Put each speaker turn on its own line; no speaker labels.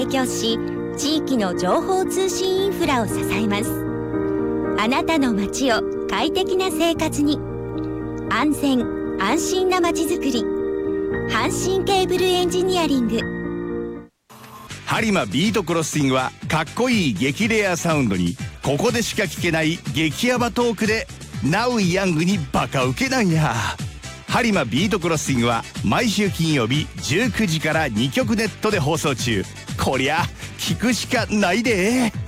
提供し、地域の情報通信インフラを支えます。あなたの街を快適な生活に。安全安心な街づくり。阪神ケーブルエンジニアリング。
播磨ビートクロッシングはかっこいい激レアサウンドに、ここでしか聞けない激ヤバトークでナウイヤングにバカウケなんや。播磨ビートクロッシングは毎週金曜日19時から2曲ネットで放送中。こりゃ聞くしかないで。